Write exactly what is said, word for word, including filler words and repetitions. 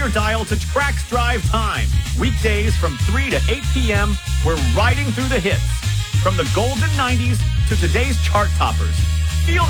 your dial to Trax Drive Time. Weekdays from three to eight p.m., we're riding through the hits. From the golden nineties to today's chart toppers.